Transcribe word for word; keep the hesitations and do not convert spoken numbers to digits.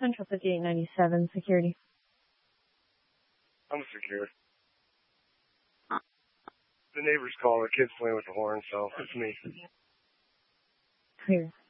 Central fifty-eight ninety-seven, security. I'm secure. The neighbors call, the kids playing with the horn, so it's me. Clear.